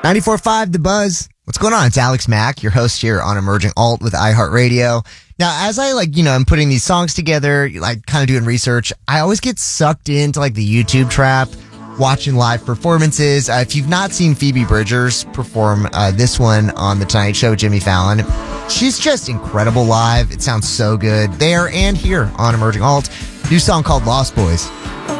94.5 The Buzz. What's going on? It's Alex Mack, your host here on Emerging Alt with iHeartRadio. Now, as I I'm putting these songs together, kind of doing research, I always get sucked into the YouTube trap, watching live performances. If you've not seen Phoebe Bridgers perform this one on The Tonight Show with Jimmy Fallon, she's just incredible live. It sounds so good there and here on Emerging Alt. New song called Lost Boys.